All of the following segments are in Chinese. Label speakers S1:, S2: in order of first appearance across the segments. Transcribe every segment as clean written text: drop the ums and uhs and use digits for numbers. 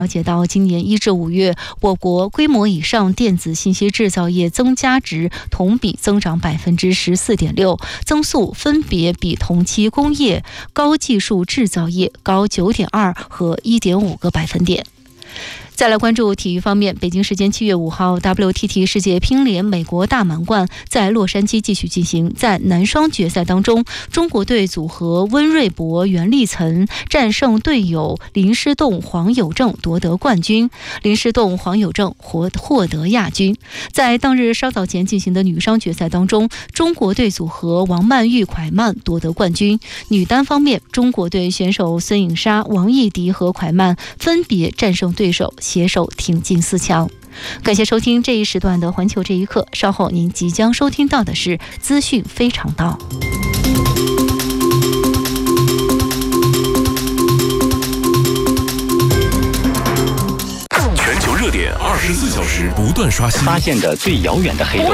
S1: 了解到，今年1至5月，我国规模以上电子信息制造业增加值同比增长14.6%，增速分别比同期工业、高技术制造业高9.2和1.5个百分点。再来关注体育方面，北京时间7月5号 ，WTT 世界乒联美国大满贯在洛杉矶继续进行。在男双决赛当中，中国队组合温瑞博、袁立岑战胜队友林诗栋、黄有正夺得冠军，林诗栋、黄有正获得亚军。在当日稍早前进行的女双决赛当中，中国队组合王曼玉、蒯曼夺得冠军。女单方面，中国队选手孙颖莎、王艺迪和蒯曼分别战胜对手，携手挺进4强。感谢收听这一时段的环球这一刻，稍后您即将收听到的是资讯非常道。
S2: 全球热点24小时不断刷新，
S3: 发现的最遥远的黑洞，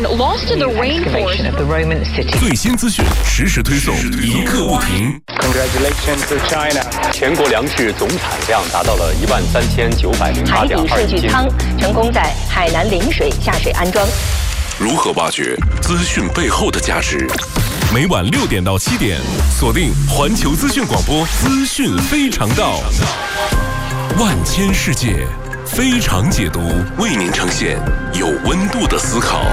S2: 最新资讯实时推送，一刻不停。
S4: Congratulations to China！
S3: 全国粮食总产量达到了13908.2
S5: 海底数据舱成功在海南陵水下水安装。
S2: 如何挖掘资讯背后的价值？每晚6点到7点，锁定环球资讯广播，资讯非常道，万千世界非常解读，为您呈现有温度的思考。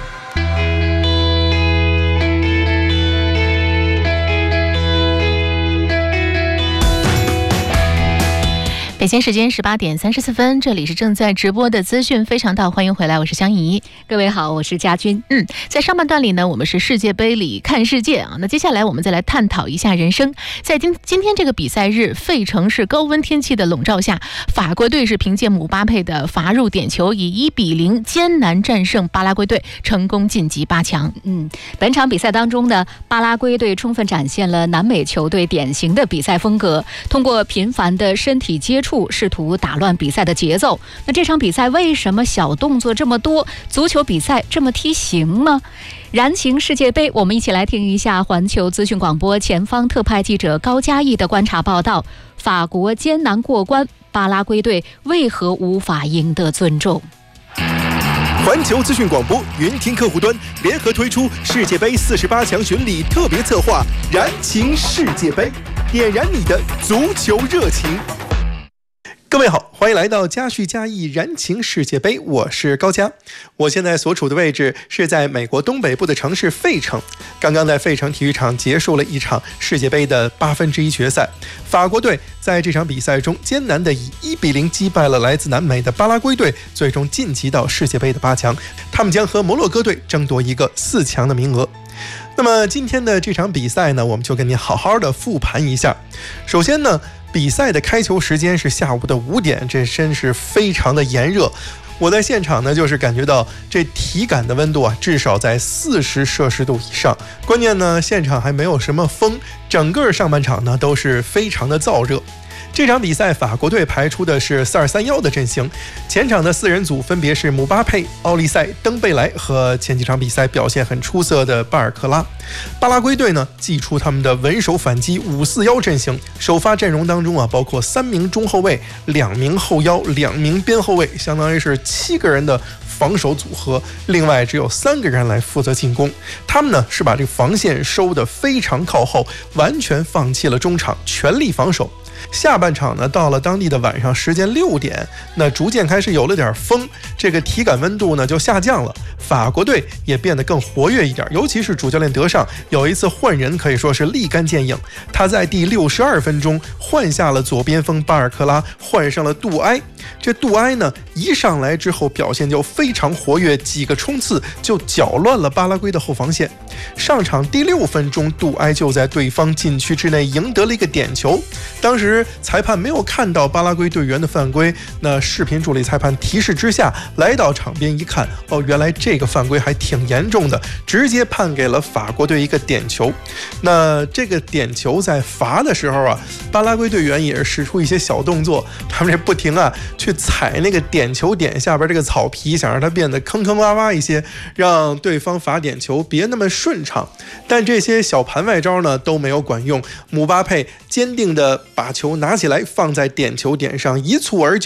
S1: 北京时间18点34分，这里是正在直播的资讯非常道，欢迎回来，我是香怡。
S5: 各位好，我是佳君。
S1: 在上半段里呢，我们是世界杯里看世界啊。那接下来我们再来探讨一下人生。在今天这个比赛日，费城市高温天气的笼罩下，法国队是凭借姆巴佩的罚入点球，以1-0艰难战胜巴拉圭队，成功晋级8强。
S5: 本场比赛当中呢，巴拉圭队充分展现了南美球队典型的比赛风格，通过频繁的身体接触试图打乱比赛的节奏。那这场比赛为什么小动作这么多？足球比赛这么踢行吗？燃情世界杯，我们一起来听一下环球资讯广播前方特派记者高嘉毅的观察报道。法国艰难过关，巴拉圭队为何无法赢得尊重？
S6: 环球资讯广播云听客户端联合推出世界杯48强巡礼特别策划“燃情世界杯”，点燃你的足球热情。各位好，欢迎来到嘉叙嘉义燃情世界杯，我是高嘉。我现在所处的位置是在美国东北部的城市费城。刚刚在费城体育场结束了一场世界杯的1/8决赛，法国队在这场比赛中艰难地以1-0击败了来自南美的巴拉圭队，最终晋级到世界杯的8强。他们将和摩洛哥队争夺一个4强的名额。那么今天的这场比赛呢，我们就跟你好好的复盘一下。首先呢，比赛的开球时间是下午的5点，这真是非常的炎热。我在现场呢，就是感觉到这体感的温度啊，至少在40摄氏度以上。关键呢，现场还没有什么风，整个上半场呢都是非常的燥热。这场比赛法国队排出的是4-2-3-1的阵型，前场的4人组分别是姆巴佩、奥利塞、登贝莱和前几场比赛表现很出色的巴尔克拉。巴拉圭队呢，祭出他们的稳守反击5-4-1阵型，首发阵容当中啊，包括3名中后卫、2名后腰、2名边后卫，相当于是7个人的防守组合，另外只有3个人来负责进攻。他们呢是把这个防线收得非常靠后，完全放弃了中场，全力防守。下半场呢，到了当地的晚上时间6点，那逐渐开始有了点风，这个体感温度呢就下降了。法国队也变得更活跃一点，尤其是主教练德尚有一次换人可以说是立竿见影。他在第62分钟换下了左边锋巴尔克拉，换上了杜埃。这杜埃呢一上来之后表现就非常活跃，几个冲刺就搅乱了巴拉圭的后防线。上场第6分钟，杜埃就在对方禁区之内赢得了一个点球。当时裁判没有看到巴拉圭队员的犯规，那视频助理裁判提示之下来到场边一看，原来这个犯规还挺严重的，直接判给了法国队一个点球。那这个点球在罚的时候啊，巴拉圭队员也是使出一些小动作，他们这不停啊去踩那个点球点下边这个草皮，想让它变得坑坑洼洼一些，让对方罚点球别那么顺畅。但这些小盘外招呢都没有管用，姆巴佩坚定地把球球拿起来放在点球点上，一蹴而就。